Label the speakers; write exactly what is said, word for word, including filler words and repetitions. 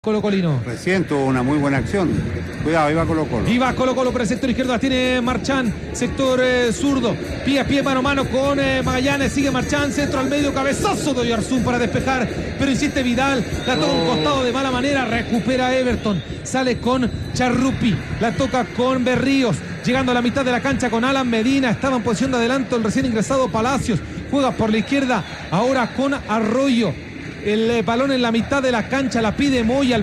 Speaker 1: Colo Colino.
Speaker 2: Recién tuvo una muy buena acción. Cuidado, iba Colo Colo.
Speaker 1: Iba Colo Colo por el sector izquierdo, la tiene Marchán, sector eh, zurdo. Pie a pie, mano a mano con eh, Magallanes. Sigue Marchán, centro al medio, cabezazo de Oyarzún para despejar. Pero insiste Vidal, la toca un costado de mala manera. Recupera Everton, sale con Charrupi, la toca con Berríos. Llegando a la mitad de la cancha con Alan Medina. Estaba en posición de adelanto el recién ingresado Palacios. Juega por la izquierda, ahora con Arroyo. El eh, balón en la mitad de la cancha, la pide Moya.